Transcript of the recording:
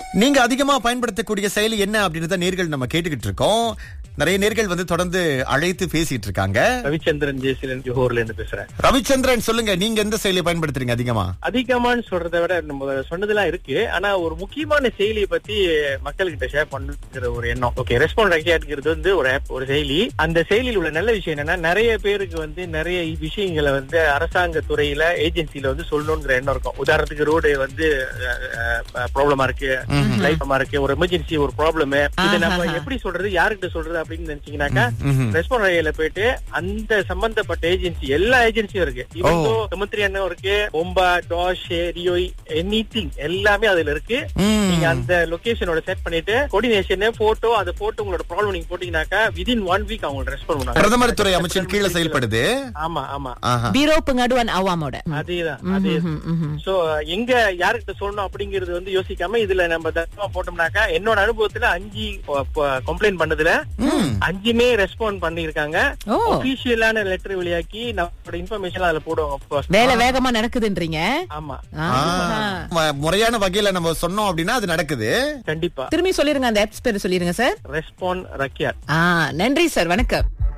நீங்க அதிகமா பயன்படுத்தக்கூடிய செயலி என்ன அப்படின்னு நேர்கள் நம்ம கேட்டுக்கிட்டு இருக்கோம். நிறைய நேர்கள் தொடர்ந்து அழைத்து பேசிட்டு இருக்காங்க. ரவிச்சந்திரன் ஜெயசீலன் ஜோஹர்ல இருந்து பேசுறேன். ரவிச்சந்திரன், சொல்லுங்க, நீங்க எந்த செயலியை பயன்படுத்துறீங்க அதிகமான்னு சொல்றதை விட நம்ம சொன்னதெல்லாம் இருக்கு. ஆனா ஒரு முக்கியமான செயலியை பத்தி மக்கள்கிட்ட ஷேர் பண்ணுங்கிற ஒரு எண்ணம். ஓகே, ரெஸ்பாண்ட் ரக்கியாட்ங்கிறது ஒரு ஆப், ஒரு செயலி. அந்த செயலியில் உள்ள நல்ல விஷயம் என்னன்னா, நிறைய பேருக்கு நிறைய விஷயங்களை அரசாங்க துறையில ஏஜென்சில சொல்லணுங்கிற எண்ணம் இருக்கும். உதாரணத்துக்கு ரோடு ப்ராப்ளமா இருக்கு, லைஃபமா இருக்கு, ஒரு எமர்ஜென்சி, ஒரு ப்ராப்ளம், இதை நம்ம எப்படி சொல்றது, யாருக்கிட்ட சொல்றது அப்படின்னு நினைச்சீங்கன்னாக்கா ரெஸ்பாண்ட் ரயில போயிட்டு அந்த சம்பந்தப்பட்ட ஏஜென்சி, எல்லா ஏஜென்சியும் இருக்கு. இப்போ செமத்திரியானும் இருக்கு, ஒம்பா, டாஷ், ரியோய், எனிதிங் எல்லாமே அதுல இருக்கு. நீங்க அந்த லொகேஷனோட செட் பண்ணிட்டு கோஆர்டினேஷன் போட்டோ, அந்த போட்டோ உங்களோட ப்ராப்ளம் நீங்க போட்டீங்கன்னாக்கா விதின் 1 வீக் அவங்க ரெஸ்பாண்ட் பண்ணுவாங்க. பிரதமர் துறை அமைச்சர் கீழே செயல்படுது. ஆமா ஆமா, பீரோ pengaduan awamோட அதேதான். அதே சோ எங்க யாருக்கிட்ட சொல்லணும் அப்படிங்கறது யோசிக்காம இதுல நம்ம தரமா போட்டோம்னாக்கா, என்னோட அனுபவத்துல 5 கம்ப்ளைண்ட் பண்ணதுல 5மே ரெஸ்பாண்ட் பண்ணிருக்காங்க. ஆபீஷியலான லெட்டர் வெளியாக்கி நம்மளோட இன்ஃபர்மேஷன் அதுல போடுவாங்க. வேலை வேகமா நடக்குதுன்றீங்க. ஆமா, முறையான வகையில நம்ம சொன்னோம் அப்படின்னா அது நடக்குது. கண்டிப்பா. திரும்பி சொல்லிருங்க, அந்த ஆப்ஸ் பேர் சொல்லிருங்க சார். ரெஸ்பாண்ட் ரக்கியாட். நன்றி சார், வணக்கம்.